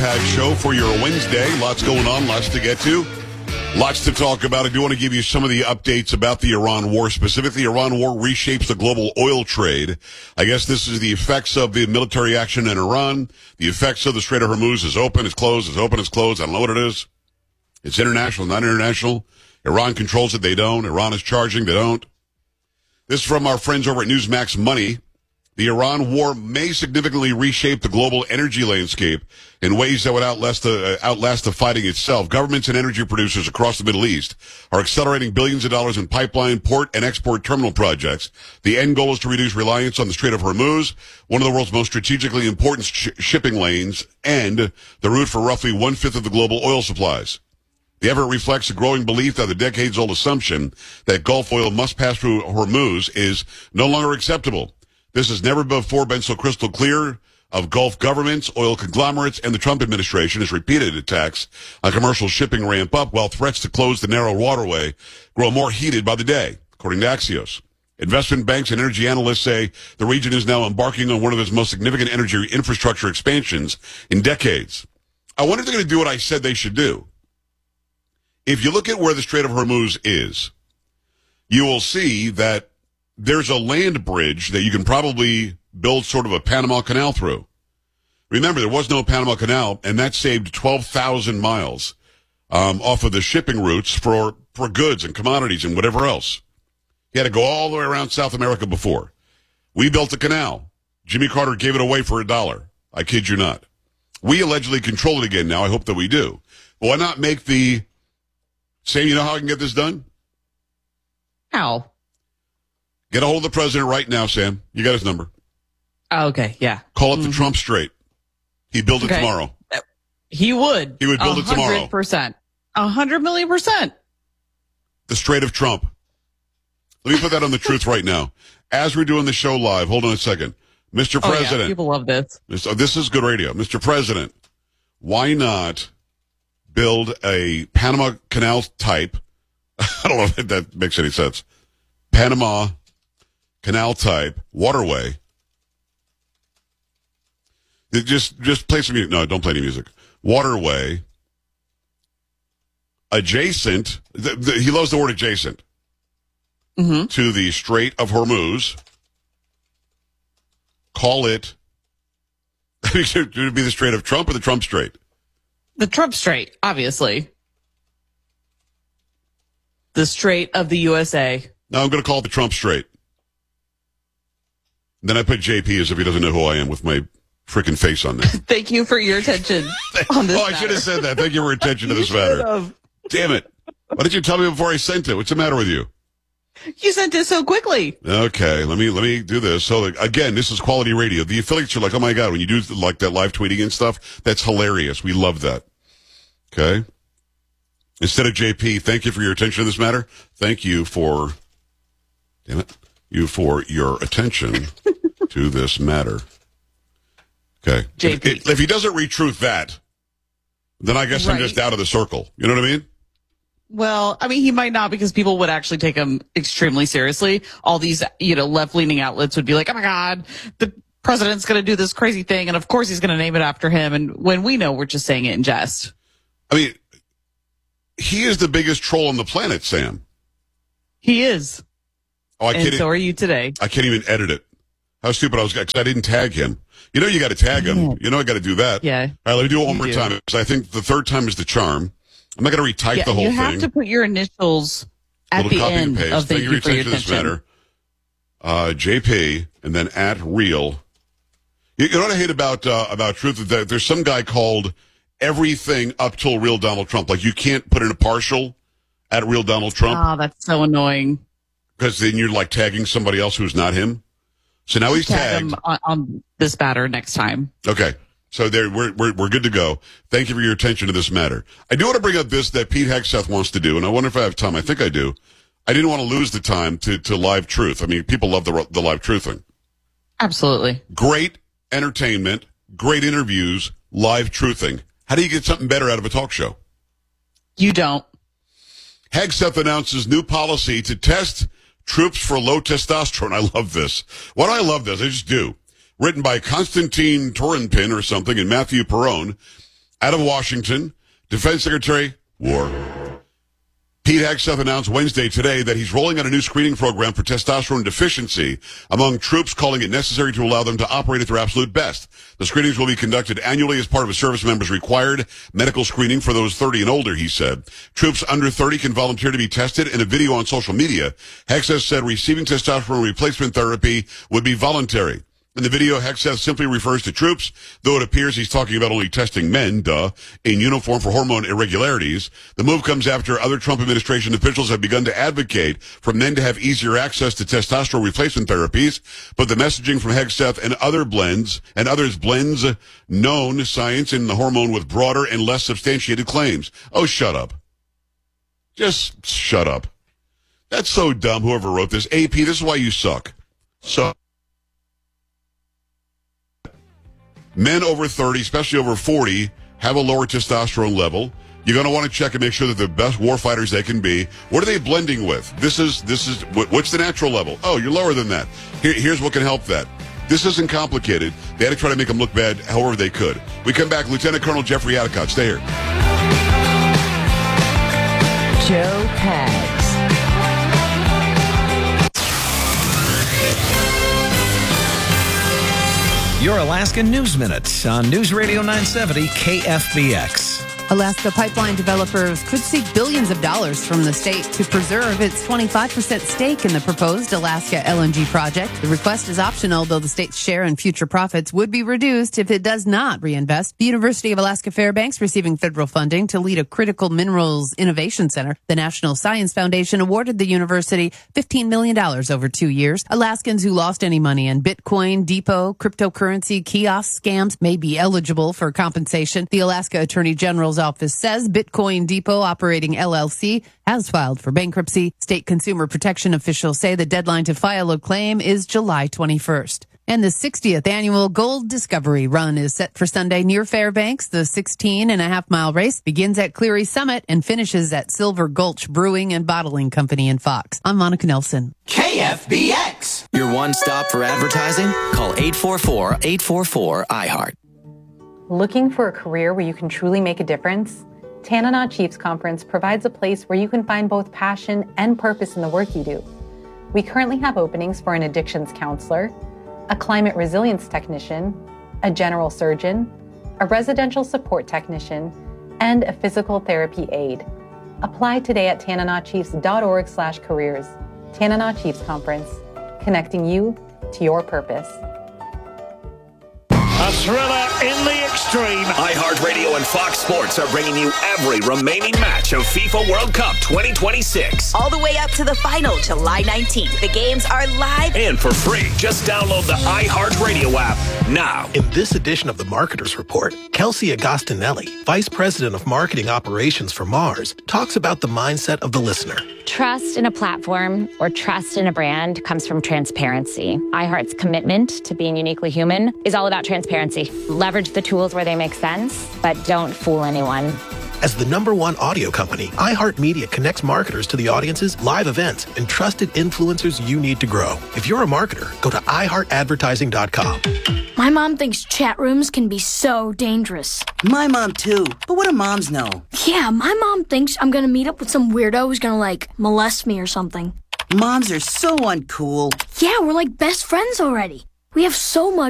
jam-packed show for your Wednesday. Lots going on, lots to get to, lots to talk about. I do want to give you some of the updates about the Iran war. Specifically, the Iran war reshapes the global oil trade. I guess this is the effects of the military action in Iran. The effects of the Strait of Hormuz is open, it's closed, it's open, it's closed. I don't know what it is. It's international, not international. Iran controls it, they don't. Iran is charging, they don't. This is from our friends over at Newsmax Money. The Iran war may significantly reshape the global energy landscape in ways that would outlast the fighting itself. Governments and energy producers across the Middle East are accelerating billions of dollars in pipeline, port, and export terminal projects. The end goal is to reduce reliance on the Strait of Hormuz, one of the world's most strategically important shipping lanes, and the route for roughly one-fifth of the global oil supplies. The effort reflects a growing belief that the decades-old assumption that Gulf oil must pass through Hormuz is no longer acceptable. This has never before been so crystal clear of Gulf governments, oil conglomerates, and the Trump administration as repeated attacks on commercial shipping ramp up while threats to close the narrow waterway grow more heated by the day, according to Axios. Investment banks and energy analysts say the region is now embarking on one of its most significant energy infrastructure expansions in decades. I wonder if they're going to do what I said they should do. If you look at where the Strait of Hormuz is, you will see that there's a land bridge that you can probably build sort of a Panama Canal through. Remember, there was no Panama Canal, and that saved 12,000 miles off of the shipping routes for goods and commodities and whatever else. You had to go all the way around South America before. We built a canal. Jimmy Carter gave it away for $1. I kid you not. We allegedly control it again now. I hope that we do. But why not make the same, you know how I can get this done? How? Get a hold of the president right now, Sam. You got his number. Oh, okay, yeah. Call it the Trump Strait. He'd build it tomorrow. He would. He would build it tomorrow. 100%. 100,000,000%. The Strait of Trump. Let me put that on the truth right now. As we're doing the show live, hold on a second. Mr. President. Yeah, people love this. This is good radio. Mr. President, why not build a Panama Canal type? I don't know if that makes any sense. Panama Canal type waterway. Just play some music. No, don't play any music. Waterway adjacent. He loves the word adjacent to the Strait of Hormuz. Call it. Would it be the Strait of Trump or the Trump Strait? The Trump Strait, obviously. The Strait of the USA. No, I'm going to call it the Trump Strait. Then I put JP as if he doesn't know who I am with my freaking face on there. Thank you for your attention on this matter. I should have said that. Thank you for your attention to this matter. Damn it. Why didn't you tell me before I sent it? What's the matter with you? You sent it so quickly. Okay, let me do this. So, again, this is quality radio. The affiliates are like, oh, my God, when you do like that live tweeting and stuff, that's hilarious. We love that. Okay? Instead of JP, thank you for your attention to this matter. Thank you for... Damn it. You for your attention to this matter. Okay. JP. If he doesn't retruth that, then I guess I'm just out of the circle. You know what I mean? Well, I mean, he might not because people would actually take him extremely seriously. All these, left-leaning outlets would be like, oh, my God, the president's going to do this crazy thing, and of course he's going to name it after him. And when we know we're just saying it in jest. I mean, he is the biggest troll on the planet, Sam. He is. Oh, and so are you today. I can't even edit it. How stupid I was, because I didn't tag him. You know you got to tag him. You know I got to do that. Yeah. All right, let me do it one more time, because I think the third time is the charm. I'm not going to retype the whole thing. You have to put your initials at the end of thank you for your attention. This matter. JP, and then at real. You know what I hate about truth? That there's some guy called everything up till real Donald Trump. Like, you can't put in a partial at real Donald Trump. Oh, that's so annoying. Because then you're like tagging somebody else who's not him. So now he's tagged. Him on this matter next time. Okay. So there, we're good to go. Thank you for your attention to this matter. I do want to bring up this that Pete Hegseth wants to do, and I wonder if I have time. I think I do. I didn't want to lose the time to live truth. I mean, people love the live truthing. Absolutely. Great entertainment, great interviews, live truthing. How do you get something better out of a talk show? You don't. Hegseth announces new policy to test troops for low testosterone. I love this. Why do I love this? I just do. Written by Constantine Torinpin or something and Matthew Perrone. Out of Washington, Defense Secretary War Pete Hegseth announced Wednesday today that he's rolling out a new screening program for testosterone deficiency among troops, calling it necessary to allow them to operate at their absolute best. The screenings will be conducted annually as part of a service member's required medical screening for those 30 and older, he said. Troops under 30 can volunteer to be tested. In a video on social media, Hegseth said receiving testosterone replacement therapy would be voluntary. In the video, Hegseth simply refers to troops, though it appears he's talking about only testing men, in uniform for hormone irregularities. The move comes after other Trump administration officials have begun to advocate for men to have easier access to testosterone replacement therapies, but the messaging from Hegseth and others blends known science in the hormone with broader and less substantiated claims. Oh, shut up. Just shut up. That's so dumb, whoever wrote this. AP, this is why you suck. So, men over 30, especially over 40, have a lower testosterone level. You're going to want to check and make sure that they're the best warfighters they can be. What are they blending with? What's the natural level? Oh, you're lower than that. Here's what can help that. This isn't complicated. They had to try to make them look bad however they could. We come back, Lieutenant Colonel Jeffrey Adicott. Stay here. Joe Pags. Your Alaska News Minute on News Radio 970 KFBX. Alaska pipeline developers could seek billions of dollars from the state to preserve its 25% stake in the proposed Alaska LNG project. The request is optional, though the state's share in future profits would be reduced if it does not reinvest. The University of Alaska Fairbanks receiving federal funding to lead a critical minerals innovation center. The National Science Foundation awarded the university $15 million over 2 years. Alaskans who lost any money in Bitcoin, depot, cryptocurrency, kiosk scams may be eligible for compensation. The Alaska Attorney General's office says Bitcoin Depot Operating LLC has filed for bankruptcy. State consumer protection officials say the deadline to file a claim is July 21st. And the 60th annual Gold Discovery Run is set for Sunday near Fairbanks. The 16.5-mile race begins at Cleary Summit and finishes at Silver Gulch Brewing and Bottling Company in Fox. I'm Monica Nelson. KFBX. Your one stop for advertising? Call 844-844-iHeart. Looking for a career where you can truly make a difference? Tanana Chiefs Conference provides a place where you can find both passion and purpose in the work you do. We currently have openings for an addictions counselor, a climate resilience technician, a general surgeon, a residential support technician, and a physical therapy aide. Apply today at tananachiefs.org/careers. Tanana Chiefs Conference, connecting you to your purpose. A thriller in the extreme. iHeartRadio and Fox Sports are bringing you every remaining match of FIFA World Cup 2026. All the way up to the final, July 19th. The games are live and for free. Just download the iHeartRadio app now. In this edition of the Marketers Report, Kelsey Agostinelli, Vice President of Marketing Operations for Mars, talks about the mindset of the listener. Trust in a platform or trust in a brand comes from transparency. iHeart's commitment to being uniquely human is all about transparency. Leverage the tools where they make sense, but don't fool anyone. As the #1 audio company, iHeartMedia connects marketers to the audiences, live events, and trusted influencers you need to grow. If you're a marketer, go to iHeartAdvertising.com. My mom thinks chat rooms can be so dangerous. My mom too, but what do moms know? Yeah, my mom thinks I'm gonna meet up with some weirdo who's gonna, molest me or something. Moms are so uncool. Yeah, we're like best friends already. We have so much